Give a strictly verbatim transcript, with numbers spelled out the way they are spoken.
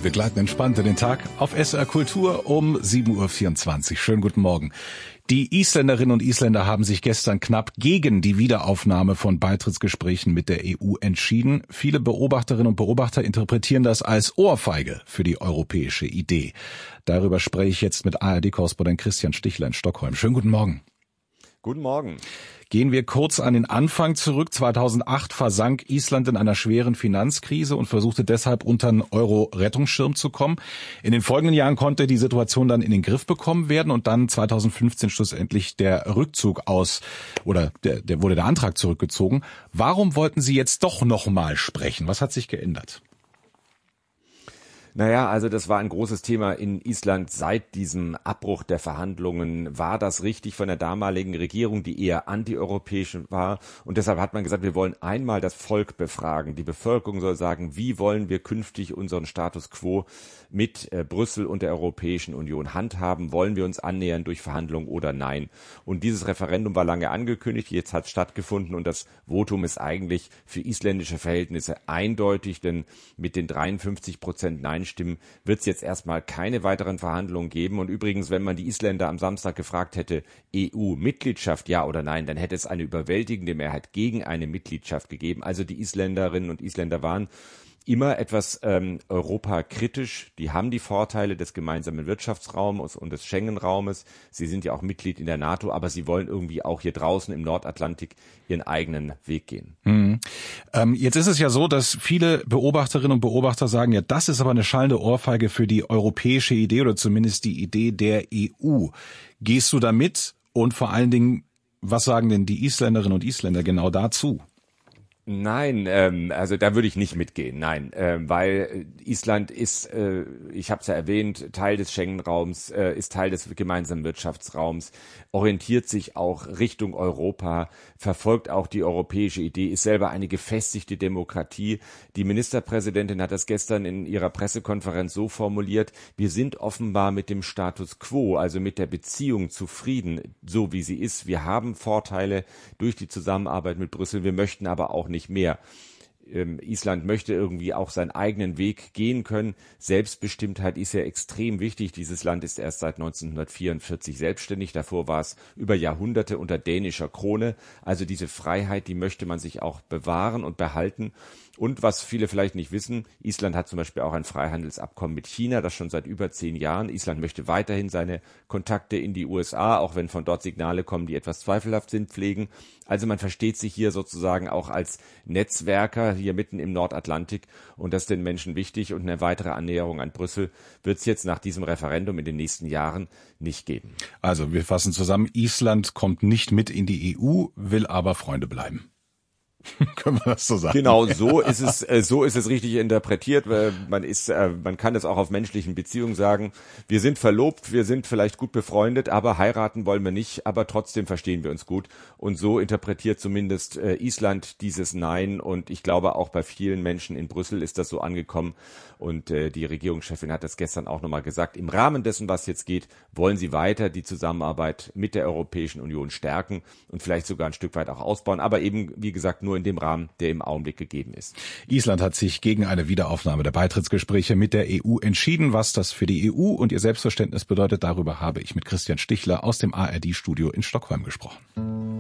Wir gleiten entspannt in den Tag auf S R Kultur um sieben Uhr vierundzwanzig. Schönen guten Morgen. Die Isländerinnen und Isländer haben sich gestern knapp gegen die Wiederaufnahme von Beitrittsgesprächen mit der E U entschieden. Viele Beobachterinnen und Beobachter interpretieren das als Ohrfeige für die europäische Idee. Darüber spreche ich jetzt mit A R D-Korrespondent Christian Stichler in Stockholm. Schönen guten Morgen. Guten Morgen. Gehen wir kurz an den Anfang zurück. zweitausendacht versank Island in einer schweren Finanzkrise und versuchte deshalb unter einen Euro-Rettungsschirm zu kommen. In den folgenden Jahren konnte die Situation dann in den Griff bekommen werden und dann zweitausendfünfzehn schlussendlich der Rückzug aus, oder der, der wurde der Antrag zurückgezogen. Warum wollten Sie jetzt doch noch mal sprechen? Was hat sich geändert? Naja, also das war ein großes Thema in Island seit diesem Abbruch der Verhandlungen. War das richtig von der damaligen Regierung, die eher antieuropäisch war? Und deshalb hat man gesagt, wir wollen einmal das Volk befragen. Die Bevölkerung soll sagen, wie wollen wir künftig unseren Status quo mit äh, Brüssel und der Europäischen Union handhaben? Wollen wir uns annähern durch Verhandlungen oder nein? Und dieses Referendum war lange angekündigt, jetzt hat es stattgefunden und das Votum ist eigentlich für isländische Verhältnisse eindeutig, denn mit den dreiundfünfzig Prozent Nein Stimmen wird es jetzt erstmal keine weiteren Verhandlungen geben. Und übrigens, wenn man die Isländer am Samstag gefragt hätte, E U-Mitgliedschaft ja oder nein, dann hätte es eine überwältigende Mehrheit gegen eine Mitgliedschaft gegeben. Also die Isländerinnen und Isländer waren immer etwas ähm, europakritisch. Die haben die Vorteile des gemeinsamen Wirtschaftsraums und des Schengen-Raumes. Sie sind ja auch Mitglied in der NATO, aber sie wollen irgendwie auch hier draußen im Nordatlantik ihren eigenen Weg gehen. Hm. Ähm, jetzt ist es ja so, dass viele Beobachterinnen und Beobachter sagen, ja, das ist aber eine schallende Ohrfeige für die europäische Idee oder zumindest die Idee der E U. Gehst du da mit? Und vor allen Dingen, was sagen denn die Isländerinnen und Isländer genau dazu? Nein, ähm, also da würde ich nicht mitgehen, nein, äh, weil Island ist, äh, ich habe es ja erwähnt, Teil des Schengen-Raums, äh, ist Teil des gemeinsamen Wirtschaftsraums, orientiert sich auch Richtung Europa, verfolgt auch die europäische Idee, ist selber eine gefestigte Demokratie. Die Ministerpräsidentin hat das gestern in ihrer Pressekonferenz so formuliert, wir sind offenbar mit dem Status quo, also mit der Beziehung zufrieden, so wie sie ist. Wir haben Vorteile durch die Zusammenarbeit mit Brüssel, wir möchten aber auch nicht nicht mehr. Ähm, Island möchte irgendwie auch seinen eigenen Weg gehen können. Selbstbestimmtheit ist ja extrem wichtig. Dieses Land ist erst seit neunzehnhundertvierundvierzig selbstständig. Davor war es über Jahrhunderte unter dänischer Krone. Also diese Freiheit, die möchte man sich auch bewahren und behalten. Und was viele vielleicht nicht wissen, Island hat zum Beispiel auch ein Freihandelsabkommen mit China, das schon seit über zehn Jahren. Island möchte weiterhin seine Kontakte in die U S A, auch wenn von dort Signale kommen, die etwas zweifelhaft sind, pflegen. Also man versteht sich hier sozusagen auch als Netzwerker hier mitten im Nordatlantik und das ist den Menschen wichtig und eine weitere Annäherung an Brüssel wird es jetzt nach diesem Referendum in den nächsten Jahren nicht geben. Also wir fassen zusammen, Island kommt nicht mit in die E U, will aber Freunde bleiben. Können wir das so sagen? Genau, so ist es, äh, so ist es richtig interpretiert. Weil man ist, äh, man kann es auch auf menschlichen Beziehungen sagen. Wir sind verlobt, wir sind vielleicht gut befreundet, aber heiraten wollen wir nicht, aber trotzdem verstehen wir uns gut. Und so interpretiert zumindest äh, Island dieses Nein. Und ich glaube, auch bei vielen Menschen in Brüssel ist das so angekommen. Und äh, die Regierungschefin hat das gestern auch nochmal gesagt. Im Rahmen dessen, was jetzt geht, wollen sie weiter die Zusammenarbeit mit der Europäischen Union stärken und vielleicht sogar ein Stück weit auch ausbauen. Aber eben, wie gesagt, nur in dem Rahmen, der im Augenblick gegeben ist. Island hat sich gegen eine Wiederaufnahme der Beitrittsgespräche mit der E U entschieden. Was das für die E U und ihr Selbstverständnis bedeutet, darüber habe ich mit Christian Stichler aus dem A R D-Studio in Stockholm gesprochen.